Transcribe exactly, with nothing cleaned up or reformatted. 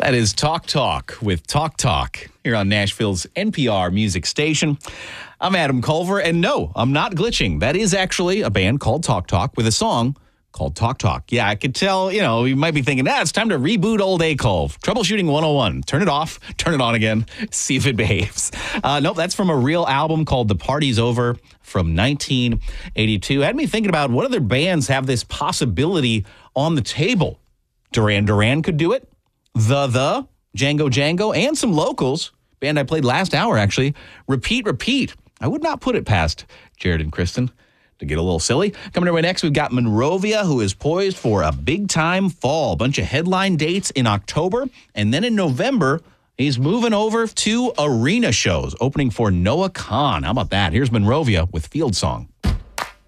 That is Talk Talk with Talk Talk here on Nashville's N P R music station. I'm Adam Culver, and no, I'm not glitching. That is actually a band called Talk Talk with a song called Talk Talk. Yeah, I could tell, you know, you might be thinking, ah, it's time to reboot old A-Culve. Troubleshooting one oh one. Turn it off, turn it on again, see if it behaves. Uh, nope, that's from a real album called The Party's Over from nineteen eighty-two. Had me thinking about what other bands have this possibility on the table. Duran Duran could do it. The The, Django Django, and some locals. Band I played last hour, actually. Repeat, Repeat. I would not put it past Jared and Kristen to get a little silly. Coming our way next, we've got Monrovia, who is poised for a big-time fall. Bunch of headline dates in October. And then in November, he's moving over to arena shows, opening for Noah Kahan. How about that? Here's Monrovia with Field Song.